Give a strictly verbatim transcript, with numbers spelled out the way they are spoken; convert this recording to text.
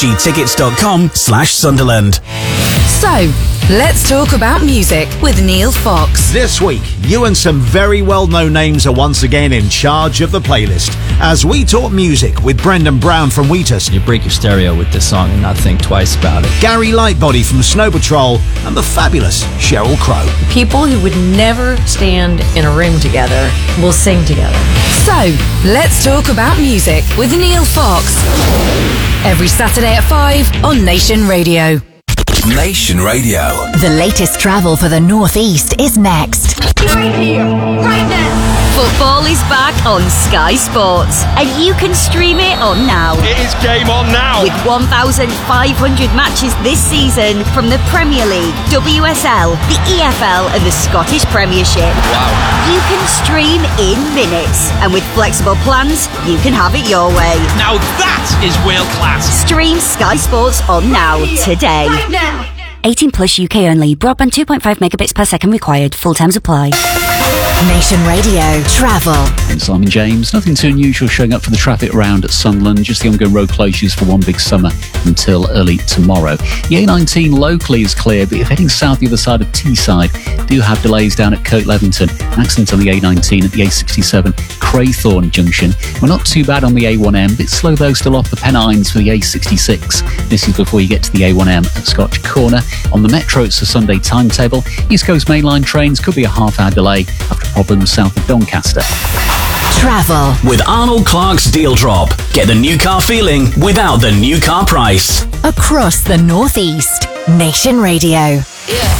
gtickets.com slash Sunderland. So, let's talk about music with Neil Fox. This week, you and some very well-known names are once again in charge of the playlist as we talk music with Brendan Brown from Wheatus. You break your stereo with this song and not think twice about it. Gary Lightbody from Snow Patrol and the fabulous Sheryl Crow. People who would never stand in a room together will sing together. So, let's talk about music with Neil Fox. Every Saturday at five on Nation Radio. Nation Radio. The latest travel for the North East is next. Right here, right now. Football is back on Sky Sports, and you can stream it on now. It is game on now. With one thousand five hundred matches this season from the Premier League, W S L, the E F L and the Scottish Premiership. Wow. You can stream in minutes, and with flexible plans, you can have it your way. Now that is world class. Stream Sky Sports on now, today. Right now. eighteen plus U K only. Broadband two point five megabits per second required. Full terms apply. Nation Radio Travel. And Simon James. Nothing too unusual showing up for the traffic around at Sunderland. Just the ongoing road closures for one big summer until early tomorrow. The A nineteen locally is clear, but if heading south the other side of Teesside, do have delays down at Coat Levington. Accident on the A nineteen at the A sixty-seven Craythorne Junction. We're not too bad on the A one M. Bit slow though still off the Pennines for the A sixty-six. This is before you get to the A one M at Scotch Corner. On the Metro, it's a Sunday timetable. East Coast mainline trains could be a half hour delay after problems south of Doncaster. Travel. With Arnold Clark's Deal Drop. Get the new car feeling without the new car price. Across the North East. Nation Radio. Yeah.